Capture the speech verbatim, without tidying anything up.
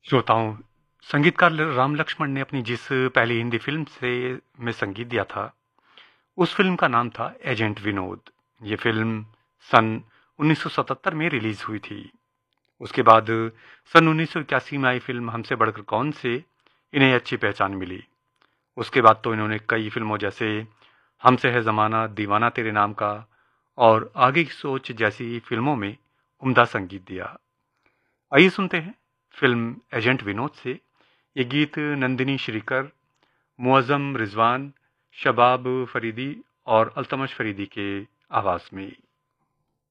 श्रोताओं, संगीतकार ल राम लक्ष्मण ने अपनी जिस पहली हिंदी फ़िल्म से में संगीत दिया था, उस फ़िल्म का नाम था एजेंट विनोद। ये फ़िल्म सन उन्नीस सौ सतहत्तर में रिलीज़ हुई थी। उसके बाद सन उन्नीस सौ इक्यासी में आई फ़िल्म हमसे बढ़कर कौन से इन्हें अच्छी पहचान मिली। उसके बाद तो इन्होंने कई फ़िल्मों जैसे हमसे है ज़माना, दीवाना तेरे नाम का और आगे की सोच जैसी फ़िल्मों में उम्दा संगीत दिया। आइए सुनते हैं फ़िल्म एजेंट विनोद से ये गीत नंदिनी श्रीकर, मुअज़्ज़म रिज़वान, शबाब फरीदी और अल्तमश फरीदी के आवाज़ में।